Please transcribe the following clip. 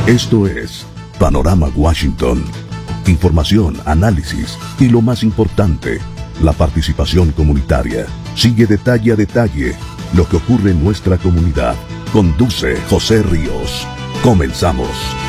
Esto es Panorama Washington. Información, análisis y lo más importante, la participación comunitaria. Sigue detalle a detalle lo que ocurre en nuestra comunidad. Conduce José Ríos. Comenzamos.